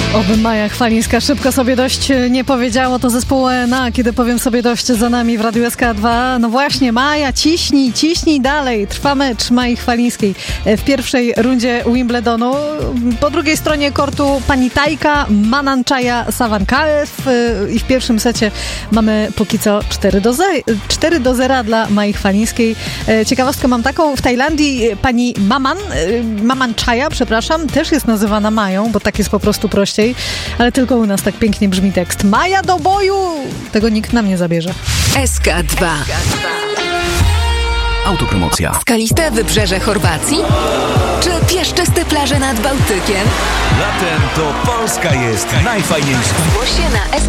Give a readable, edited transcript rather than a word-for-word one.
Oby Maja Chwalińska szybko sobie dość nie powiedziało, to zespół ENA, kiedy powiem sobie dość za nami w Radiu SK2. No właśnie, Maja, ciśnij dalej. Trwa mecz Mai Chwalińskiej w pierwszej rundzie Wimbledonu. Po drugiej stronie kortu pani Tajka, Mananchaja Sawankaev i w pierwszym secie mamy póki co 4-0 dla Mai Chwalińskiej. Ciekawostkę mam taką, w Tajlandii pani Mananchaja, przepraszam, też jest nazywana Mają, bo tak jest po prostu prościej. Ale tylko u nas tak pięknie brzmi tekst. Maja do boju! Tego nikt nam nie zabierze. SK2. Autopromocja. Skaliste wybrzeże Chorwacji? Czy piaszczyste plaże nad Bałtykiem? Latem to Polska jest najfajniejsza. Zgłoś się na